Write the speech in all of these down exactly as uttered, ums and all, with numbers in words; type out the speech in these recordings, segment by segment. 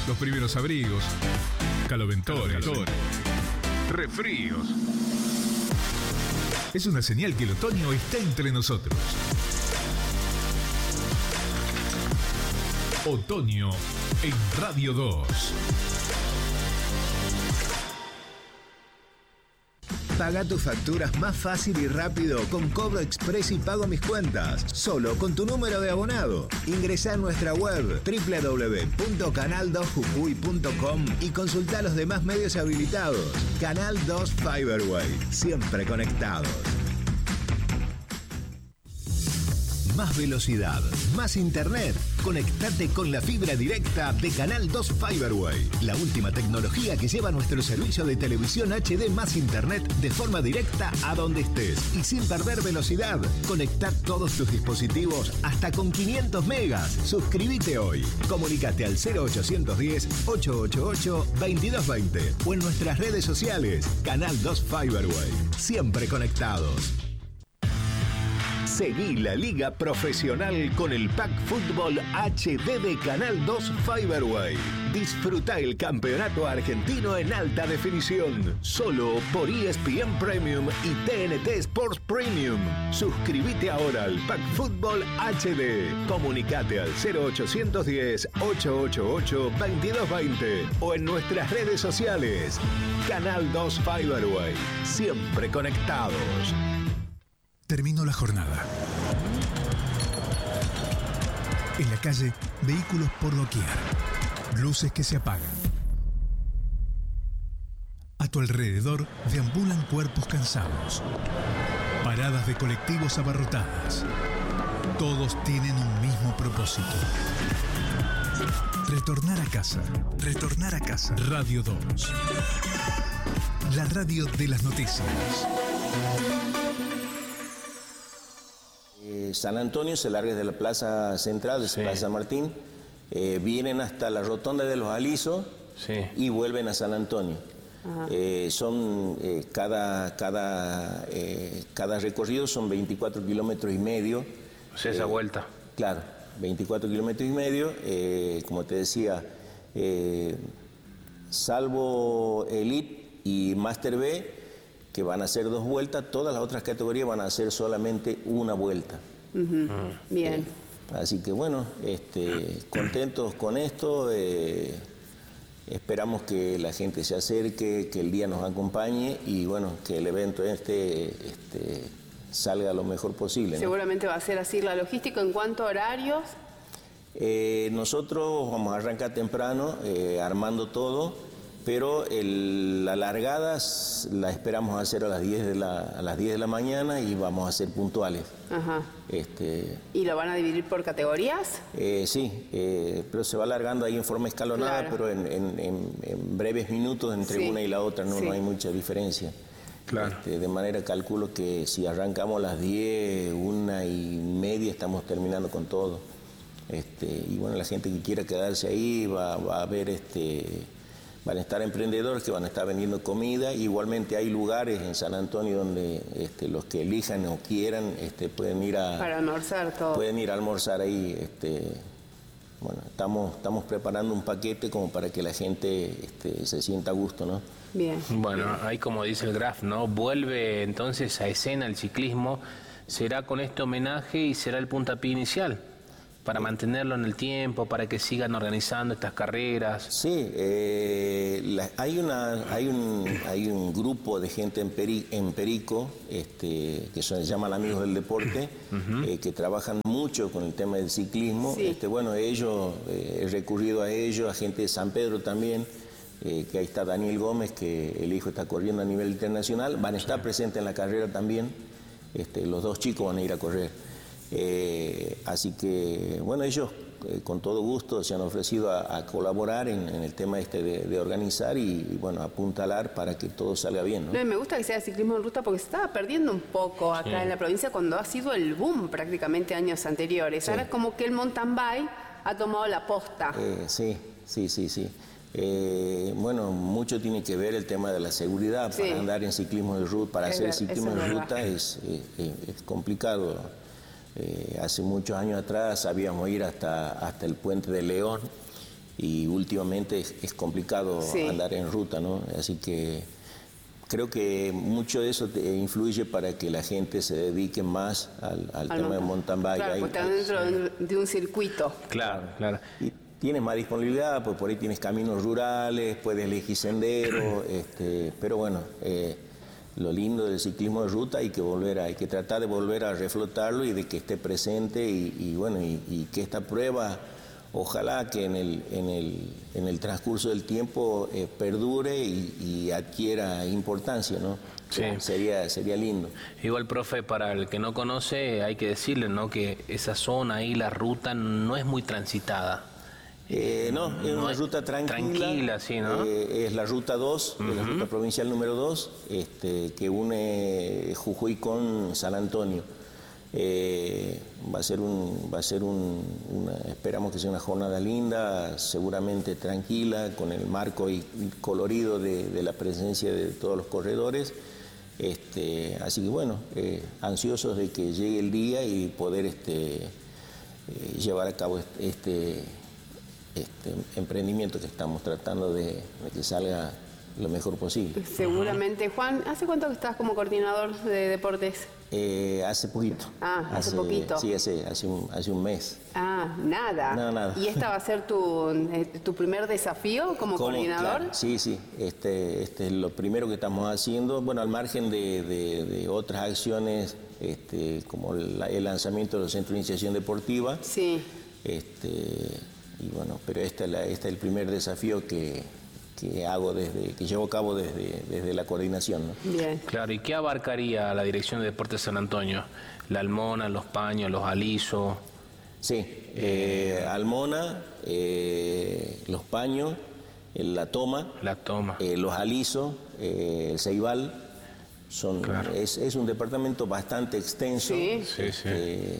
los primeros abrigos, caloventores, resfríos. Es una señal que el otoño está entre nosotros. Otoño en Radio dos. Paga tus facturas más fácil y rápido con Cobro Express y Pago Mis Cuentas, solo con tu número de abonado. Ingresá a nuestra web doble u doble u doble u punto canal dos jujuy punto com y consultá los demás medios habilitados. Canal dos Fiberway, siempre conectados. Más velocidad, más internet. Conectate con la fibra directa de Canal dos Fiberway, la última tecnología que lleva nuestro servicio de televisión H D más internet de forma directa a donde estés y sin perder velocidad. Conecta todos tus dispositivos hasta con quinientos megas. Suscríbete hoy. Comunicate al cero ochocientos diez, ochocientos ochenta y ocho, veintidós veinte o en nuestras redes sociales. Canal dos Fiberway, siempre conectados. Seguí la liga profesional con el Pack Fútbol H D de Canal dos Fiberway. Disfruta el campeonato argentino en alta definición, solo por E S P N Premium y T N T Sports Premium. Suscríbete ahora al Pack Fútbol H D. Comunicate al cero ochocientos diez, ochocientos ochenta y ocho, veintidós veinte o en nuestras redes sociales. Canal dos Fiberway, siempre conectados. Terminó la jornada. En la calle, vehículos por doquier. Luces que se apagan. A tu alrededor deambulan cuerpos cansados. Paradas de colectivos abarrotadas. Todos tienen un mismo propósito. Retornar a casa. Retornar a casa. Radio dos. La radio de las noticias. Eh, San Antonio se larga desde la plaza central, de sí. Plaza San Martín, eh, vienen hasta la rotonda de los Alisos, sí. Y vuelven a San Antonio. Eh, son eh, cada, cada, eh, cada recorrido son veinticuatro kilómetros y medio. O sea, esa eh, vuelta. Claro, veinticuatro kilómetros y medio, eh, como te decía, eh, salvo Elite y Master B, que van a hacer dos vueltas, todas las otras categorías van a hacer solamente una vuelta. Uh-huh. Bien. Eh, así que bueno, este, contentos con esto, eh, esperamos que la gente se acerque, que el día nos acompañe y bueno, que el evento este, este salga lo mejor posible, ¿no? Seguramente va a ser así. La logística en cuanto a horarios. Eh, nosotros vamos a arrancar temprano, eh, armando todo. Pero el, la largada la esperamos hacer a las diez de la, a las diez de la mañana y vamos a ser puntuales. Ajá. Este, ¿Y lo van a dividir por categorías? Eh, sí, eh, pero se va alargando ahí en forma escalonada, claro. Pero en, en, en, en breves minutos entre sí. Una y la otra no, sí. No hay mucha diferencia. Claro. Este, de manera calculo que si arrancamos a las diez, una y media estamos terminando con todo. Este, y bueno, la gente que quiera quedarse ahí va, va a ver... Este, van a estar emprendedores que van a estar vendiendo comida. Igualmente hay lugares en San Antonio donde este, los que elijan o quieran este, pueden ir a... Para almorzar todo. Pueden ir a almorzar ahí. Este, bueno, estamos, estamos preparando un paquete como para que la gente este, se sienta a gusto, ¿no? Bien. Bueno, ahí como dice el Graf, ¿no? Vuelve entonces a escena el ciclismo. ¿Será con este homenaje y será el puntapié inicial? Para mantenerlo en el tiempo, para que sigan organizando estas carreras. Sí, eh, la, hay, una, hay, un, hay un grupo de gente en, Peri, en Perico, este, que se llaman Amigos del Deporte, uh-huh. eh, que trabajan mucho con el tema del ciclismo. Sí. Este, bueno, ellos, eh, he recurrido a ellos, a gente de San Pedro también, eh, que ahí está Daniel Gómez, que el hijo está corriendo a nivel internacional, van a estar sí. presentes en la carrera también, este, los dos chicos van a ir a correr. Eh, así que, bueno, ellos eh, con todo gusto se han ofrecido a, a colaborar en, en el tema este de, de organizar y, y, bueno, apuntalar para que todo salga bien, ¿no? No, me gusta que sea ciclismo en ruta porque se estaba perdiendo un poco acá sí. en la provincia cuando ha sido el boom prácticamente años anteriores. Sí. Ahora como que el mountain bike ha tomado la posta. Eh, sí, sí, sí, sí. Eh, bueno, mucho tiene que ver el tema de la seguridad. Sí. Para andar en ciclismo de ruta, para es hacer ver, ciclismo de ruta es, es, es complicado. Eh, hace muchos años atrás sabíamos ir hasta, hasta el Puente de León y últimamente es, es complicado sí. andar en ruta, ¿no? Así que creo que mucho de eso te influye para que la gente se dedique más al, al, al tema de mountain bike. Claro, porque está dentro sí. de un circuito. Claro, claro. Y tienes más disponibilidad, pues por ahí tienes caminos rurales, puedes elegir senderos, este, pero bueno, eh, lo lindo del ciclismo de ruta hay que volver a, hay que tratar de volver a reflotarlo y de que esté presente y, y bueno, y, y que esta prueba, ojalá que en el, en el, en el transcurso del tiempo eh, perdure y, y adquiera importancia, ¿no? Sí. Sería, sería lindo. Igual, profe, para el que no conoce, hay que decirle, ¿no?, que esa zona ahí, la ruta, no es muy transitada. Eh, no, es no una es ruta tranquila. Tranquila, sí, ¿no? Eh, es la ruta dos, uh-huh. es la ruta provincial número dos, este, que une Jujuy con San Antonio. Eh, va a ser un, va a ser un, una, esperamos que sea una jornada linda, seguramente tranquila, con el marco y, y colorido de, de la presencia de todos los corredores. Este, así que bueno, eh, ansiosos de que llegue el día y poder este, eh, llevar a cabo este, este, este emprendimiento que estamos tratando de, de que salga lo mejor posible. Seguramente. Juan, ¿hace cuánto que estás como coordinador de deportes? Eh, hace poquito. Ah, hace, hace poquito. Sí, hace, hace, un, hace un mes. Ah, nada. No, nada. ¿Y esta va a ser tu, tu primer desafío como ¿Cómo? coordinador? Claro, sí, sí. Este, este es lo primero que estamos haciendo. Bueno, al margen de, de, de otras acciones, este, como el, el lanzamiento de los centros de iniciación deportiva. Sí. Este, y bueno, pero este, la, este es el primer desafío que... que hago desde, que llevo a cabo desde, desde la coordinación, ¿no? Bien. Claro, ¿y qué abarcaría la Dirección de Deportes San Antonio? La Almona, los Paños, los alisos. Sí, eh, Almona, eh, los Paños, la Toma, la toma. Eh, los alisos, eh, el Ceibal. Son, claro. es, es un departamento bastante extenso. Sí, sí, sí. Eh,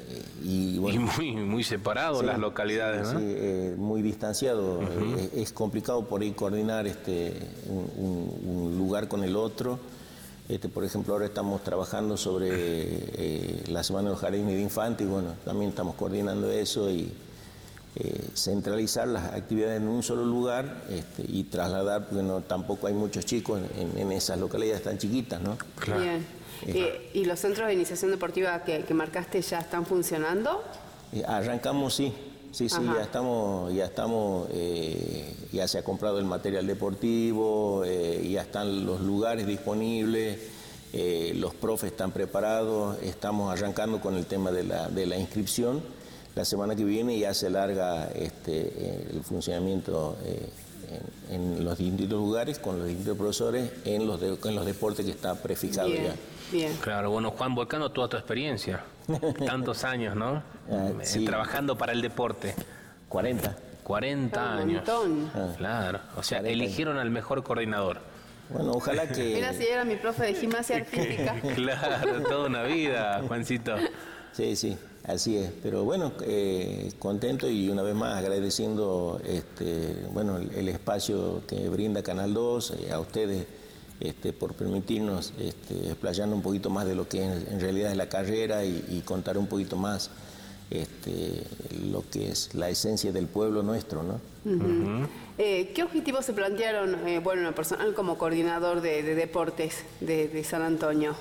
Y, bueno, y muy, muy separados sí, las localidades, sí, ¿no? Sí, eh, muy distanciado. Uh-huh. es, es complicado por ahí coordinar este, un, un lugar con el otro. Este, por ejemplo, ahora estamos trabajando sobre eh, la Semana de los Jardines de Infantes y bueno, también estamos coordinando eso y eh, centralizar las actividades en un solo lugar este, y trasladar, porque no, tampoco hay muchos chicos en, en esas localidades tan chiquitas, ¿no? Claro. Bien. Eh, ¿Y los centros de iniciación deportiva que, que marcaste ya están funcionando? Eh, arrancamos, sí, sí, sí, Ajá. ya estamos, ya estamos, eh, ya se ha comprado el material deportivo, eh, ya están los lugares disponibles, eh, los profes están preparados, estamos arrancando con el tema de la, de la inscripción. La semana que viene ya se larga este, el funcionamiento eh, en, en los distintos lugares, con los distintos profesores, en los, de, en los deportes que está prefijado Bien. ya. Bien. Claro, bueno, Juan, volcando toda tu experiencia, tantos años, ¿no? Ah, sí. Trabajando para el deporte. cuarenta. cuarenta años. Ah. Claro, o sea, cuarenta. Eligieron al mejor coordinador. Bueno, ojalá que... Mira si era mi profe de gimnasia artística. Claro, toda una vida, Juancito. Sí, sí, así es. Pero bueno, eh, contento y una vez más agradeciendo este, bueno, el, el espacio que brinda Canal dos, eh, a ustedes este, por permitirnos este, explayando un poquito más de lo que en, en realidad es la carrera y, y contar un poquito más este, lo que es la esencia del pueblo nuestro, ¿no? Uh-huh. Uh-huh. Eh, ¿Qué objetivos se plantearon, eh, bueno, en lo personal como coordinador de, de deportes de, de San Antonio?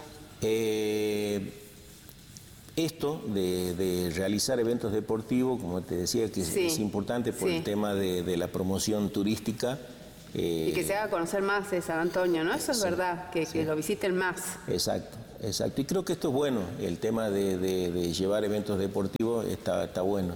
Eh, Esto de, de realizar eventos deportivos, como te decía, que sí, es importante por sí. el tema de, de la promoción turística. Eh, y que se haga conocer más de San Antonio, ¿no? Eso es sí, verdad, que, sí. que lo visiten más. Exacto, exacto. Y creo que esto es bueno, el tema de, de, de llevar eventos deportivos está, está bueno.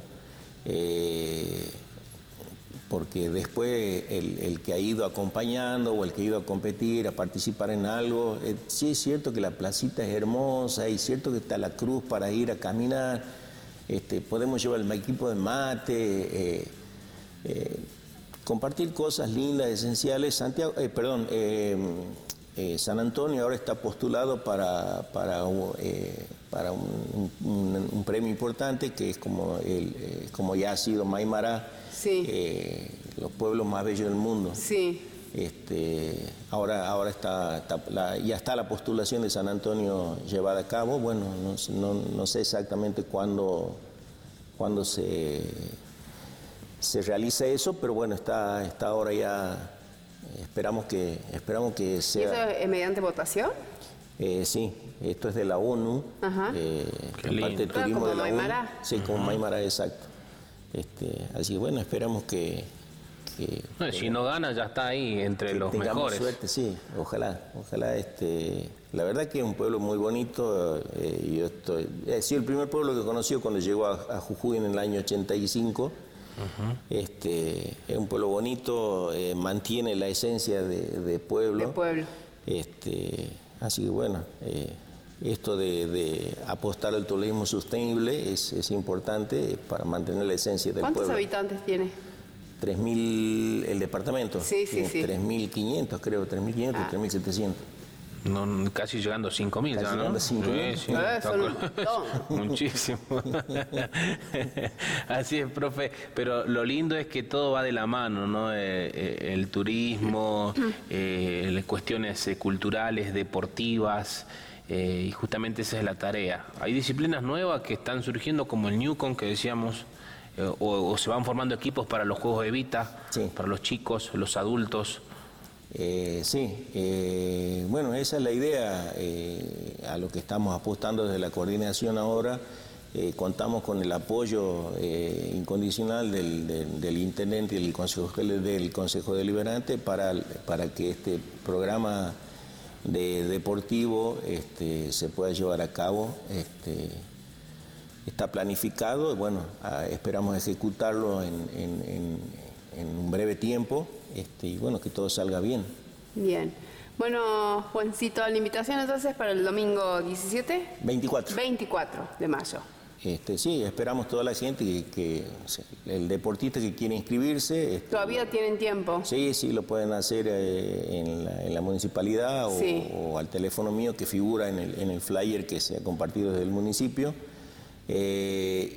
Eh, porque después el, el que ha ido acompañando o el que ha ido a competir, a participar en algo, eh, sí es cierto que la placita es hermosa y es cierto que está la cruz para ir a caminar, este, podemos llevar el equipo de mate, eh, eh, compartir cosas lindas, esenciales. Santiago, eh, perdón, eh, eh, San Antonio ahora está postulado para, para, eh, para un, un, un premio importante que es como, el, eh, como ya ha sido Maimará. Sí. Eh, los pueblos más bellos del mundo. Sí. Este, ahora ahora está, está la, ya está la postulación de San Antonio llevada a cabo. Bueno, no, no, no sé exactamente cuándo, cuándo se, se realiza eso, pero bueno, está, está ahora ya, esperamos que, esperamos que sea... ¿Y eso es mediante votación? Eh, sí, esto es de la ONU, eh, en parte de turismo como de la Maimará. ONU. Sí, como uh-huh. Maimará, exacto. Este, así que bueno, esperamos que... que no, si no gana ya está ahí entre los mejores. Suerte, sí, ojalá, ojalá. Este, la verdad que es un pueblo muy bonito. Eh, yo estoy, he sido el primer pueblo que conocí cuando llegó a, a Jujuy en el año ochenta y cinco. Uh-huh. Este, es un pueblo bonito, eh, mantiene la esencia de, de pueblo. De pueblo. Este, así que bueno, eh, esto de, de apostar al turismo sostenible es, es importante para mantener la esencia del pueblo. ¿Cuántos habitantes tiene? tres mil, el departamento. Sí, sí, sí. tres mil quinientos, creo, tres mil quinientos, ah. tres mil setecientos. No, casi llegando a cinco mil ya, ¿no? cinco mil. Sí, sí, eh, son un montón. Muchísimo. Así es, profe. Pero lo lindo es que todo va de la mano, ¿no? Eh, eh, el turismo, eh, las cuestiones eh, culturales, deportivas, eh, y justamente esa es la tarea. Hay disciplinas nuevas que están surgiendo, como el Newcon, que decíamos, eh, o, o se van formando equipos para los juegos de Evita, sí. para los chicos, los adultos. Eh, sí, eh, bueno, esa es la idea eh, a lo que estamos apostando desde la coordinación ahora. Eh, contamos con el apoyo eh, incondicional del, del, del intendente y del consejo, del consejo deliberante para, para que este programa de deportivo este, se pueda llevar a cabo. Este, está planificado, bueno, a, esperamos ejecutarlo en, en, en, en un breve tiempo. Este, y bueno, que todo salga bien. Bien. Bueno, Juancito, la invitación entonces para el domingo diecisiete. veinticuatro. veinticuatro de mayo. Este, sí, esperamos toda la gente que, que el deportista que quiere inscribirse. Este, ¿Todavía tienen tiempo? Sí, sí, lo pueden hacer eh, en, la, en la municipalidad o, sí. o al teléfono mío que figura en el, en el flyer que se ha compartido desde el municipio. Eh,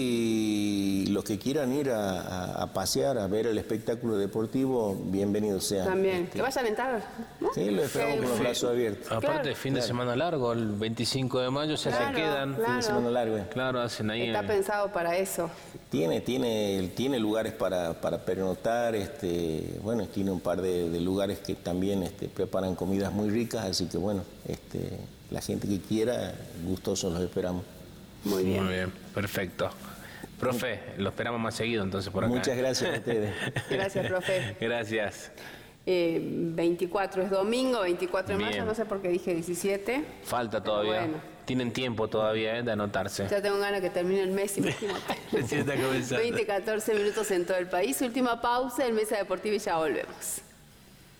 y los que quieran ir a, a, a pasear, a ver el espectáculo deportivo, bienvenidos sean. También, este, que vayan a entrar, ¿no? Sí, lo esperamos sí, con los sí. brazos abiertos. Aparte, claro. fin de semana largo, el veinticinco de mayo, ya claro, se quedan. Claro. Fin de semana largo. Claro, hacen ahí. Está en... pensado para eso. Tiene, tiene, tiene lugares para, para pernoctar, este, bueno, tiene un par de, de lugares que también este, preparan comidas muy ricas, así que bueno, este, la gente que quiera, gustosos los esperamos. Muy bien. Muy bien, perfecto. Profe, lo esperamos más seguido entonces por acá. Muchas gracias a ustedes. Gracias, profe. Gracias. Eh, veinticuatro es domingo, veinticuatro de mayo, no sé por qué dije diecisiete. Falta todavía. Bueno. Tienen tiempo todavía eh, de anotarse. Ya tengo ganas que termine el mes, imagínate. Recién está comenzando. veinte, catorce minutos en todo el país. Última pausa en Mesa Deportiva y ya volvemos.